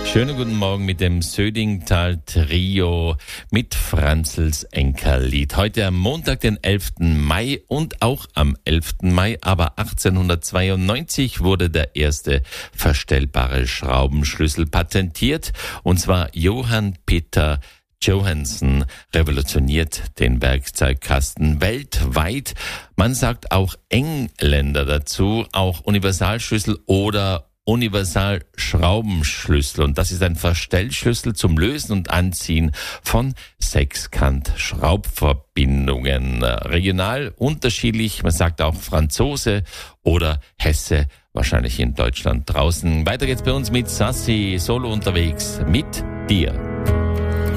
Schönen guten Morgen mit dem Södingtal-Trio mit Franzls Enkellied. Heute am Montag, den 11. Mai und auch am 11. Mai, aber 1892 wurde der erste verstellbare Schraubenschlüssel patentiert, und zwar Johann Peter Johansson revolutioniert den Werkzeugkasten weltweit. Man sagt auch Engländer dazu, auch Universalschlüssel oder Universalschraubenschlüssel, und das ist ein Verstellschlüssel zum Lösen und Anziehen von Sechskant-Schraubverbindungen. Regional unterschiedlich, man sagt auch Franzose oder Hesse, wahrscheinlich in Deutschland draußen. Weiter geht's bei uns mit Sassi, Solo unterwegs mit dir.